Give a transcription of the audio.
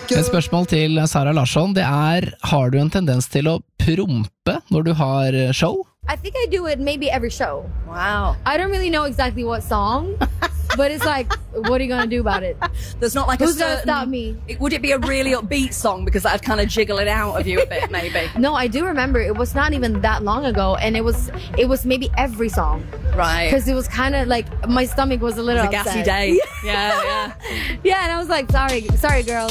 Et spørsmål til Sara Larsson, det har du en tendens til å prompe når du har show? I think I do it maybe every show. Wow. I don't really know exactly what song, but it's like, what are you going to do about it? There's not like Who's a going to certain... stop me? Would it be a really upbeat song? Because that'd kind of jiggle it out of you a bit, maybe. No, I do remember it was not even that long ago, and it was maybe every song. Right. Because it was kind of like, my stomach was a little It was a gassy upset. day. Yeah, yeah. Yeah, and I was like, sorry girl.